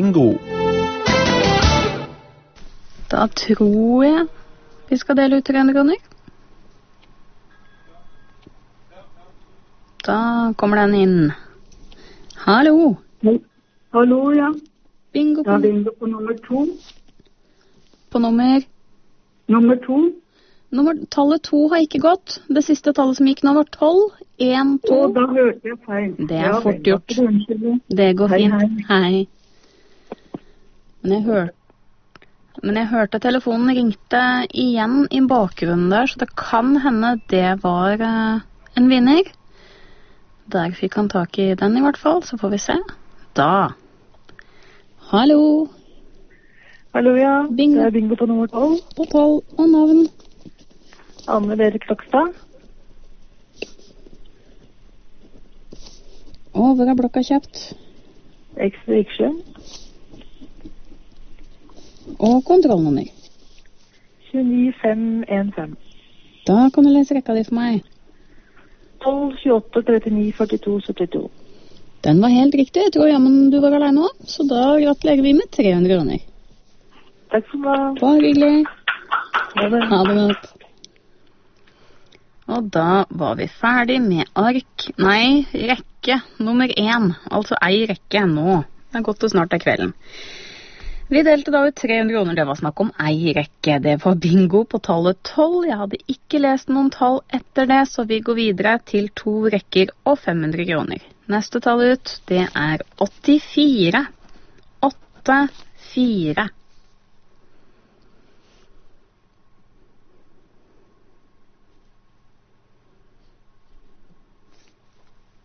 bingo. Da tror jeg vi skal dele ut 300 kroner. Da kommer den inn. Hallo. Hallo, ja. Bingo på, Ja, bingo på nummer 2. på nummer... Nummer 2. Tallet 2 har ikke gått. Det siste tallet som gikk nå var 12. 1, 2. Å, da hørte jeg feil. Det er Ja, fort vel, gjort. da, unnskyld. Det går Hei, fint. Hei. Men jeg hørte telefonen ringte igjen i bakgrunnen der, så det kan hende det var en vinner. Der fikk han tak i den i hvert fall, så får vi se. Da. Hallo. Hallo, ja. Bingo. Det er bingo på nummer 12. På 12 og navn. Anne Berit Klokstad. Og hvor er blokka kjapt? Ekstra Viksjø. Og kontrollnummer. 29515. Da kan du lese rekka di for meg. 12, 28, 39, 42, 72. Den var helt riktig. Jeg tror jammen du var alene også. Så da gratulerer vi med 300 kroner. Takk for meg. Bare hyggelig. Ha det. Ha det godt. Og da var vi ferdig med rekke nummer 1. Altså ei rekke nå. Det er godt og snart er kvelden. Vi delte da ut 300 kroner. Det var snakk om ei rekke. Det var bingo på tallet 12. Jeg hadde ikke lest noen tall etter det, så vi går videre til 2 rekker og 500 kroner. Neste tall ut, det er 84. 84.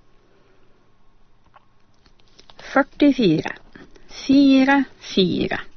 Førtifire. 4, 4.